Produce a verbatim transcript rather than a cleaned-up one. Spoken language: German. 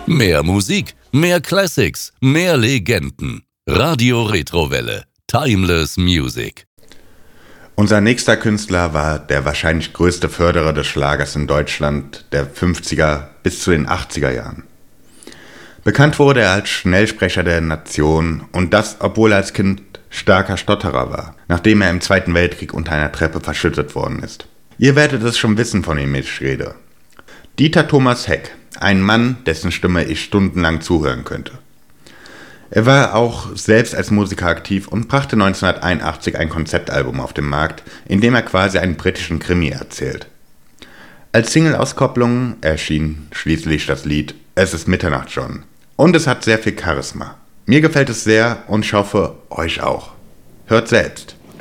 Mehr Musik, mehr Classics, mehr Legenden. Radio Retrowelle. Timeless Music. Unser nächster Künstler war der wahrscheinlich größte Förderer des Schlagers in Deutschland der fünfziger bis zu den achtziger Jahren. Bekannt wurde er als Schnellsprecher der Nation und das, obwohl er als Kind starker Stotterer war, nachdem er im Zweiten Weltkrieg unter einer Treppe verschüttet worden ist. Ihr werdet es schon wissen, von wem ich rede. Dieter Thomas Heck, ein Mann, dessen Stimme ich stundenlang zuhören könnte. Er war auch selbst als Musiker aktiv und brachte neunzehnhunderteinundachtzig ein Konzeptalbum auf den Markt, in dem er quasi einen britischen Krimi erzählt. Als Single-Auskopplung erschien schließlich das Lied Es ist Mitternacht schon. Und es hat sehr viel Charisma. Mir gefällt es sehr und ich hoffe, euch auch. Hört selbst.